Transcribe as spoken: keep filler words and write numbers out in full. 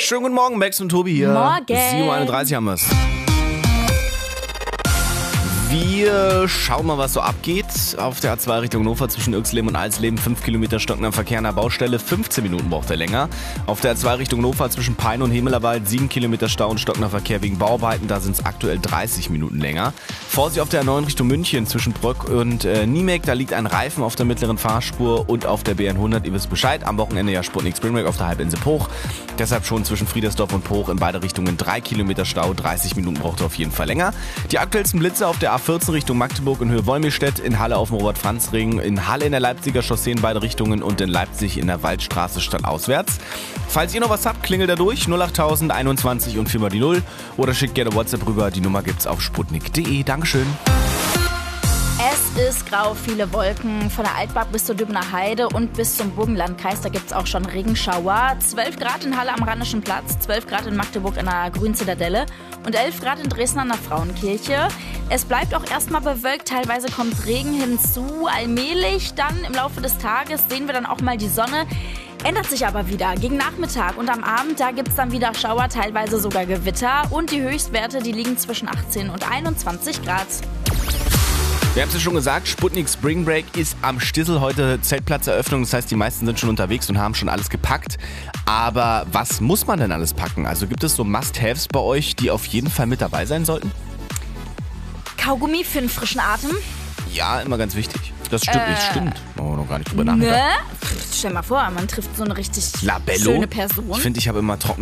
Schönen guten Morgen, Max und Tobi hier. Morgen. sieben Uhr einunddreißig haben wir es. Wir schauen mal, was so abgeht. Auf der A zwei Richtung Hannover zwischen Irxleben und Alsleben fünf Kilometer stockender Verkehr an der Baustelle. fünfzehn Minuten braucht er länger. Auf der A zwei Richtung Hannover zwischen Pein und Hemelerwald sieben Kilometer Stau und stockender Verkehr wegen Bauarbeiten. Da sind es aktuell dreißig Minuten länger. Vorsicht auf der A neun Richtung München zwischen Bröck und äh, Niemek. Da liegt ein Reifen auf der mittleren Fahrspur und auf der B N hundert. Ihr wisst Bescheid. Am Wochenende ja Sputnik Spring Break auf der Halbinsel Poch. Deshalb schon zwischen Friedersdorf und Poch in beide Richtungen drei Kilometer Stau. dreißig Minuten braucht er auf jeden Fall länger. Die aktuellsten Blitze auf der A vierzehn Richtung Magdeburg in Höhe Wolmirstedt, in Halle auf dem Robert-Franz-Ring, in Halle in der Leipziger Chaussee in beide Richtungen und in Leipzig in der Waldstraße stadtauswärts. Falls ihr noch was habt, klingelt da durch null achttausend einundzwanzig und viermal die null oder schickt gerne WhatsApp rüber. Die Nummer gibt's auf sputnik punkt de. Dankeschön. Es ist grau, viele Wolken. Von der Altbach bis zur Dübner Heide und bis zum Burgenlandkreis. Da gibt es auch schon Regenschauer. zwölf Grad in Halle am Rheinischen Platz, zwölf Grad in Magdeburg in der Grünen Zitadelle und elf Grad in Dresden an der Frauenkirche. Es bleibt auch erstmal bewölkt. Teilweise kommt Regen hinzu. Allmählich dann im Laufe des Tages sehen wir dann auch mal die Sonne. Ändert sich aber wieder. Gegen Nachmittag und am Abend, da gibt es dann wieder Schauer, teilweise sogar Gewitter. Und die Höchstwerte, die liegen zwischen achtzehn und einundzwanzig Grad. Wir haben es ja schon gesagt, Sputnik Spring Break ist am Stissel heute Zeltplatzeröffnung. Das heißt, die meisten sind schon unterwegs und haben schon alles gepackt. Aber was muss man denn alles packen? Also gibt es so Must-Haves bei euch, die auf jeden Fall mit dabei sein sollten? Kaugummi für einen frischen Atem. Ja, immer ganz wichtig. Das stimmt, Äh, das stimmt. Oh, noch gar nicht drüber nachgedacht. Ne? Pff, stell mal vor, man trifft so eine richtig Labello. schöne Person. Ich finde, ich habe immer trockene